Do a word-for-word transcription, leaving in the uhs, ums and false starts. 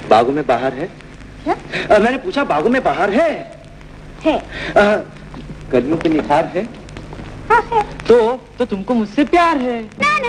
बागों में बाहर है? क्या? आ, मैंने पूछा बागों में बाहर है? है। आ, कलियों पे निखार है? हाँ है। तो तो तुमको मुझसे प्यार है? ना ना।